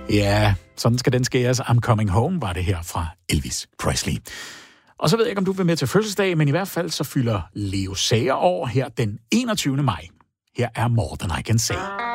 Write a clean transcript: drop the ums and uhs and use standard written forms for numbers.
Ja, sådan skal den skæres. I'm Coming Home var det her fra Elvis Presley. Og så ved jeg ikke, om du vil med til fødselsdag, men i hvert fald så fylder Leo Sager år her den 21. maj. Her er More Than I Can Say.